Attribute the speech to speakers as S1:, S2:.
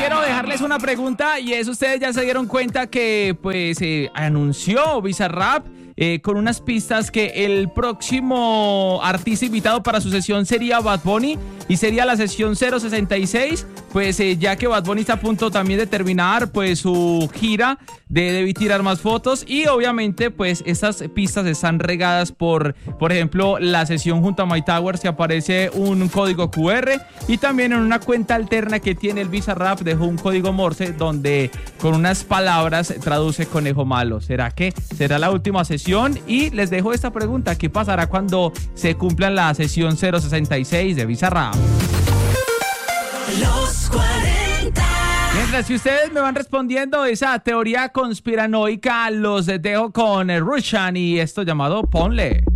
S1: quiero dejarles una pregunta y es, ustedes ya se dieron cuenta que pues anunció Bizarrap con unas pistas que el próximo artista invitado para su sesión sería Bad Bunny y sería la sesión 066, pues ya que Bad Bunny está a punto también de terminar pues su gira de Debí Tirar Más Fotos, y obviamente pues estas pistas están regadas por ejemplo, la sesión junto a My Towers, que aparece un código QR, y también en una cuenta alterna que tiene el Bizarrap dejó un código Morse donde con unas palabras traduce conejo malo. ¿Será que será la última sesión? Y les dejo esta pregunta: ¿qué pasará cuando se cumpla la sesión 066 de Bizarrap?
S2: Los 40.
S1: Mientras que ustedes me van respondiendo esa teoría conspiranoica, los dejo con Rushan y esto llamado Ponle.